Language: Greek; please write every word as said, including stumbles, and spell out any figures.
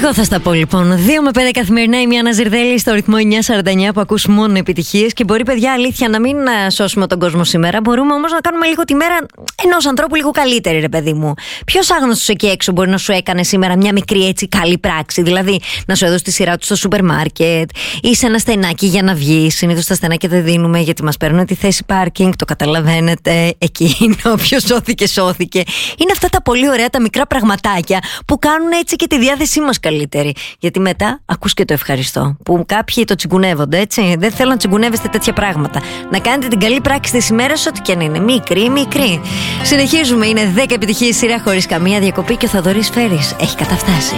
Εγώ θα στα πω λοιπόν. δύο με πέντε καθημερινά η Μιάννα Ζυρδέλη στο ρυθμό εννιά σαράντα εννιά που ακούς μόνο επιτυχίες. Και μπορεί, παιδιά, αλήθεια, να μην σώσουμε τον κόσμο σήμερα. Μπορούμε όμως να κάνουμε λίγο τη μέρα ενός ανθρώπου λίγο καλύτερη, ρε παιδί μου. Ποιος άγνωστος εκεί έξω μπορεί να σου έκανε σήμερα μια μικρή έτσι καλή πράξη? Δηλαδή, να σου έδωσε τη σειρά του στο σούπερ μάρκετ ή σε ένα στενάκι για να βγει. Συνήθως τα στενάκια δεν δίνουμε γιατί μας παίρνουν τη θέση πάρκινγκ. Το καταλαβαίνετε. Εκεί είναι όποιος σώθηκε, σώθηκε. Είναι αυτά τα πολύ ωραία, τα μικρά πραγματάκια που κάνουν έτσι και τη διάθεσή μας καλύτερη. Γιατί μετά ακούς και το ευχαριστώ. Που κάποιοι το τσιγκουνεύονται, έτσι. Δεν θέλω να τσιγκουνεύεστε τέτοια πράγματα. Να κάνετε την καλή πράξη της ημέρας, ό,τι και αν είναι. Μικρή, μικρή. Συνεχίζουμε. Είναι δέκα επιτυχίες σειρά χωρίς καμία διακοπή και ο Θοδωρής Φέρης έχει καταφτάσει.